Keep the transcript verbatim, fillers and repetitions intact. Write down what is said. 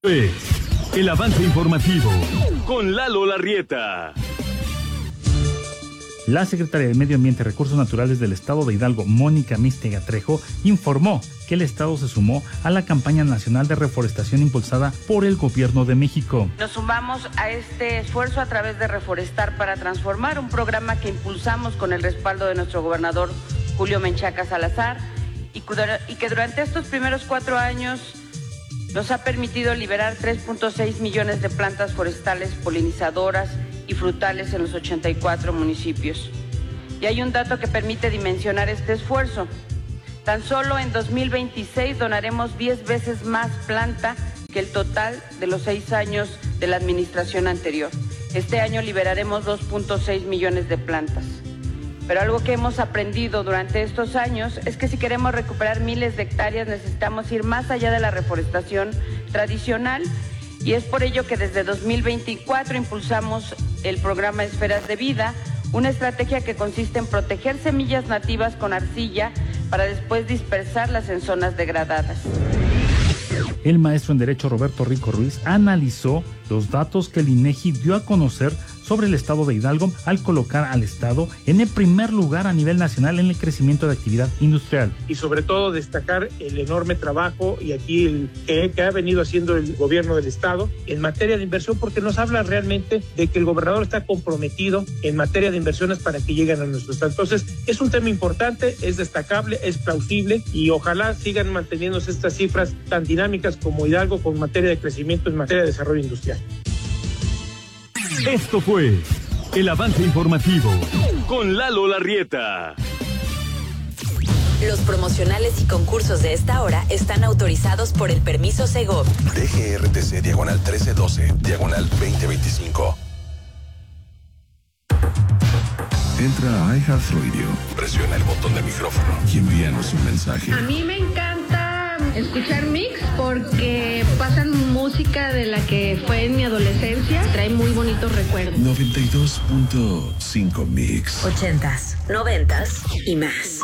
Es el avance informativo con Lalo Larrieta. La secretaria de Medio Ambiente y Recursos Naturales del Estado de Hidalgo, Mónica Místega Trejo, informó que el Estado se sumó a la campaña nacional de reforestación impulsada por el Gobierno de México. Nos sumamos a este esfuerzo a través de Reforestar para Transformar, un programa que impulsamos con el respaldo de nuestro gobernador Julio Menchaca Salazar y que durante estos primeros cuatro años nos ha permitido liberar tres punto seis millones de plantas forestales polinizadoras y frutales en los ochenta y cuatro municipios. Y hay un dato que permite dimensionar este esfuerzo. Tan solo en dos mil veintiséis donaremos diez veces más planta que el total de los seis años de la administración anterior. Este año liberaremos dos punto seis millones de plantas. Pero algo que hemos aprendido durante estos años es que si queremos recuperar miles de hectáreas necesitamos ir más allá de la reforestación tradicional, y es por ello que desde dos mil veinticuatro impulsamos el programa Esferas de Vida, una estrategia que consiste en proteger semillas nativas con arcilla para después dispersarlas en zonas degradadas. El maestro en Derecho Roberto Rico Ruiz analizó los datos que el INEGI dio a conocer sobre el estado de Hidalgo al colocar al estado en el primer lugar a nivel nacional en el crecimiento de actividad industrial. Y sobre todo destacar el enorme trabajo y aquí el que, que ha venido haciendo el gobierno del estado en materia de inversión, porque nos habla realmente de que el gobernador está comprometido en materia de inversiones para que lleguen a nuestro estado. Entonces es un tema importante, es destacable, es plausible y ojalá sigan manteniéndose estas cifras tan dinámicas como Hidalgo con materia de crecimiento en materia de desarrollo industrial. Esto fue el avance informativo con Lalo Larrieta. Los promocionales y concursos de esta hora están autorizados por el permiso Segov. D G R T C diagonal trece doce, diagonal veinte veinticinco. Entra a iHeartRadio, presiona el botón de micrófono y envíanos un mensaje. A mí me encanta escuchar Mix porque pasan música de la que fue en mi adolescencia. Trae muy bonitos recuerdos. noventa y dos punto cinco Mix. Ochentas, noventas y más.